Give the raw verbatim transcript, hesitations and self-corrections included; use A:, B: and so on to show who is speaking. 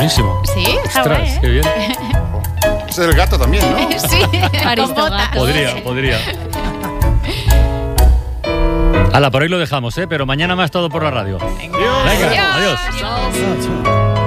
A: buenísimo.
B: Sí, está
A: Ostras,
B: guay, ¿eh?
A: qué bien.
C: Es el gato también, ¿no?
B: Sí, con botas.
A: Podría, podría. Hala, por ahí lo dejamos, ¿eh? Pero mañana más todo por la radio.
B: Venga.
A: Venga,
B: Adiós.
A: adiós.